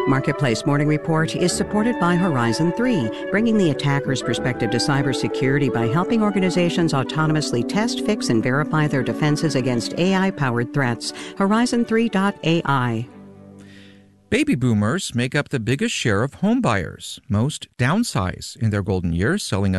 Marketplace Morning Report is supported by Horizon 3, bringing the attacker's perspective to cybersecurity by helping organizations autonomously test, fix, and verify their defenses against AI-powered threats. Horizon3.ai. Baby boomers make up the biggest share of home buyers. Most downsize in their golden years, selling a